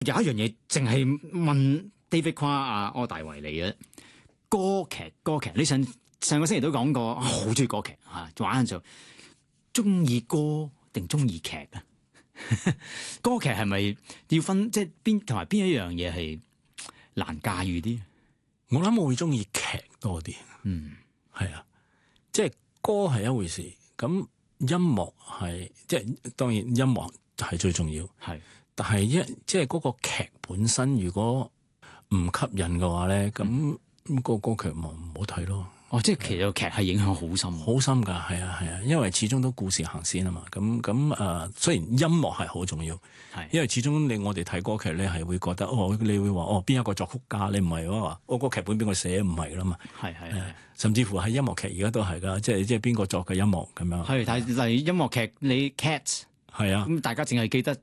有一樣嘢淨係問 David 誇阿柯大為你嘅歌劇，你上個星期都講過，好中意歌劇嚇，玩就中意歌定中意劇啊？歌劇係咪要分即係邊同埋邊一樣嘢係難駕馭啲？ 我諗我會中意劇多啲。係啊，即係歌係一回事，咁音樂係即係當然音樂係最重要。係，但係即係嗰個劇本身如果唔吸引嘅話咧，咁個歌劇咪唔好睇咯。哦，即係其實個劇係影響好深，好深㗎，係啊，因為始終都故事行先啊嘛。咁雖然音樂係好重要，係，因為始終我哋睇歌劇咧係會覺得你會話邊一個作曲家，你唔係話個劇本邊個寫唔係㗎嘛。係，甚至乎喺音樂劇而家都係㗎，即係邊個作嘅音樂咁樣。係，但係例如音樂劇你 Cats 係啊，咁大家淨係記得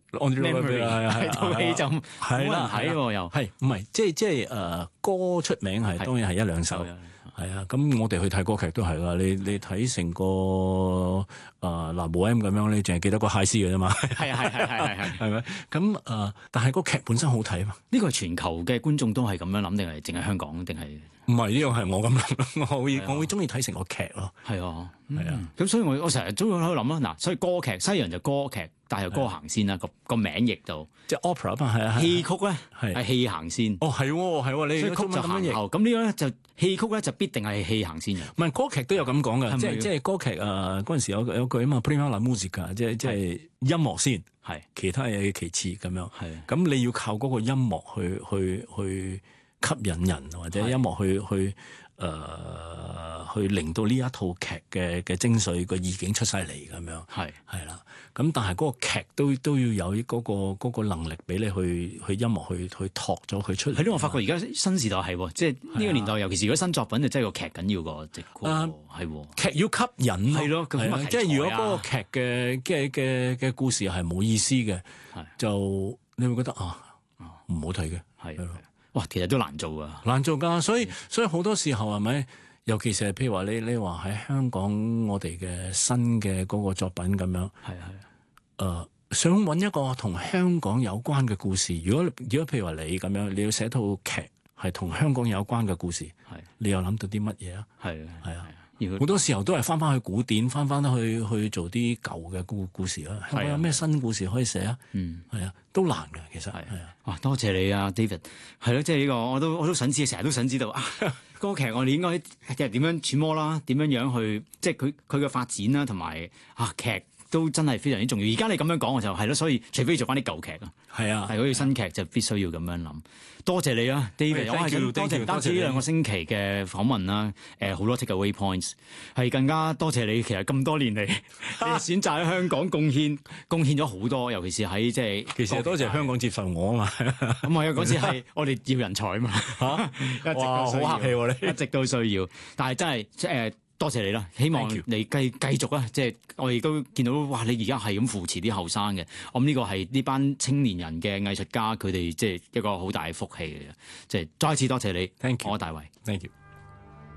memory 套戲就冇人睇喎，又係唔係？即係歌出名係當然係一兩首。係啊，咁我哋去睇歌劇都係啦。你睇成個嗱冇 M 咁樣，你淨係記得個 high C 嘅啫嘛。係，係咪？咁但係個劇本身好睇嘛？呢個係全球嘅觀眾都係咁樣諗，定係淨係香港？定係唔係？呢個係我咁諗，我會中意睇成個劇咯。係啊，係啊。咁所以我成日都喺度諗啦。嗱，所以歌劇西洋就歌劇，但係歌行先啦。個名譯到即係 opera 嘛，係啊。戲曲咧係戲行先。哦，係你所以曲就行後。咁呢個咧就戲曲咧就必定係戲行先嘅。唔係歌劇都有咁講嘅，即係歌劇嗰陣時有句啊嘛 prima la musica 即係音樂先，係其他嘢其次咁樣。係咁你要靠嗰個音樂去吸引人，或者音樂去令到呢一套劇嘅精髓個意境出晒嚟咁樣。係啦。咁但係嗰個劇都要有嗰個能力俾你去音樂去托咗佢出嚟。係咯，我發覺而家新時代係即係呢個年代，尤其是如果新作品就真係個劇緊要過直歌。係劇要吸引。係咯，即係如果嗰個劇嘅故事係冇意思嘅，就你會覺得唔好睇嘅。係。哇，其實都難做㗎，難做㗎，所以好多時候係咪？尤其是係譬如話你話喺香港我哋嘅新嘅嗰個作品咁樣，想揾一個同香港有關嘅故事。如果譬如話你咁樣，你要寫套劇係同香港有關嘅故事，你又諗到啲乜嘢啊？係啊。好多時候都係翻去古典，翻去做啲舊嘅故事啦。香港有咩新故事可以寫啊？係啊，都難嘅其實係啊。哇，多謝你啊 David。係咯，即係呢個我都想知，成日都想知道歌劇我哋應該點樣揣摩啦，點樣去即係佢嘅發展啦，同埋劇都真係非常之重要。而家你咁樣講我就係咯，所以除非做翻啲舊劇啊，係啊，係嗰啲新劇就必須要咁樣諗。多謝你啊 David， 我係多謝唔單止呢2個星期嘅訪問啦，好多 take away points， 係更加多謝你。其實咁多年嚟，你選擇喺香港貢獻咗好多，尤其是喺即係其實多謝香港接受我啊嘛。咁係啊，嗰次係我哋要人才啊嘛嚇，哇好客氣喎你，一直都需要，但係真係多謝你啦，希望你繼續啊！即係我亦都見到，哇！你而家係咁扶持啲後生嘅，我諗呢個係呢班青年人嘅藝術家佢哋即係一個好大嘅福氣嚟嘅，即係再一次多謝你，柯大為 ，thank you。